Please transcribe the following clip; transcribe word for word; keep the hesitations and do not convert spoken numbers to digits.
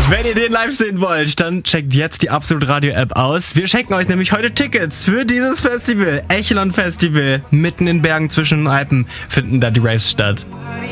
Wenn ihr den live sehen wollt, dann checkt jetzt die Absolut Radio App aus. Wir schenken euch nämlich heute Tickets für dieses Festival. Echelon Festival. Mitten in Bergen zwischen den Alpen finden da die Raves statt.